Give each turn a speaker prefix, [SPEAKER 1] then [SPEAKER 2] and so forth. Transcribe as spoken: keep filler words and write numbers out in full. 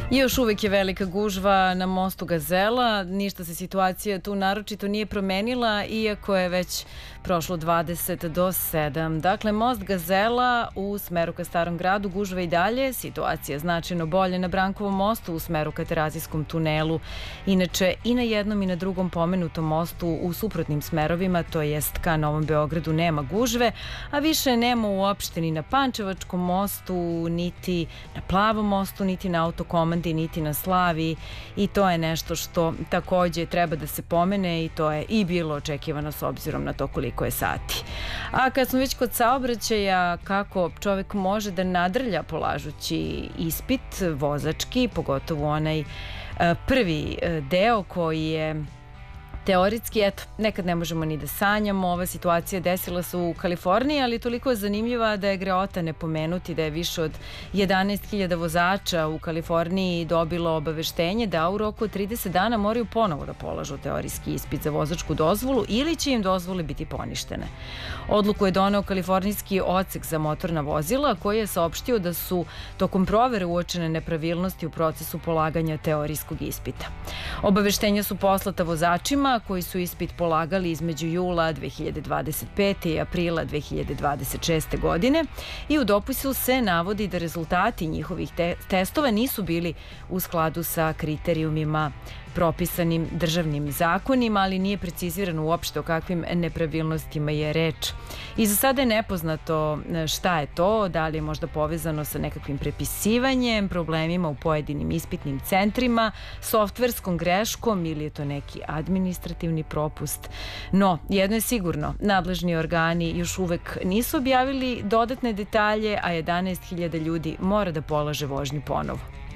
[SPEAKER 1] Još uvek je velika gužva na mostu Gazela, ništa se situacija tu naročito nije promenila, iako je već prošlo dvadeset do sedam. Dakle, most Gazela u smeru ka Starom gradu, gužva i dalje, situacija značajno bolje na Brankovom mostu u smeru ka Terazijskom tunelu. Inače, i na jednom i na drugom pomenutom mostu u suprotnim smerovima, to jest ka Novom Beogradu, nema gužve, a više nema uopšte ni na Pančevačkom mostu, niti na Plavom mostu, niti na Autokomandi, niti na Slavi, i to je nešto što takođe treba da se pomene i to je i bilo očekivano s obzirom na to koliko je sati. A kad smo već kod saobraćaja, kako čovek može da nadrlja polažući ispit vozački, pogotovo onaj prvi deo koji je teoretski, eto, nekad ne možemo ni da sanjamo. Ova situacija desila se u Kaliforniji, ali toliko je zanimljiva da je greota ne pomenuti da je više od jedanaest hiljada vozača u Kaliforniji dobilo obaveštenje da u roku od trideset dana moraju ponovo da polažu teorijski ispit za vozačku dozvolu ili će im dozvole biti poništene. Odluku je doneo kalifornijski odsek za motorna vozila, koji je saopštio da su tokom provere uočene nepravilnosti u procesu polaganja teorijskog ispita. Obaveštenja su poslata vozačima koji su ispit polagali između jula dve hiljade dvadeset pete i aprila dve hiljade dvadeset šeste godine i u dopisu se navodi da rezultati njihovih te testova nisu bili u skladu sa kriterijumima propisanim državnim zakonima, ali nije precizirano uopšte o kakvim nepravilnostima je reč. I za sada je nepoznato šta je to, da li je možda povezano sa nekakvim prepisivanjem, problemima u pojedinim ispitnim centrima, softverskom greškom ili je to neki administrativni propust. No, jedno je sigurno, nadležni organi još uvek nisu objavili dodatne detalje, a jedanaest hiljada ljudi mora da polaže vožnju ponovo.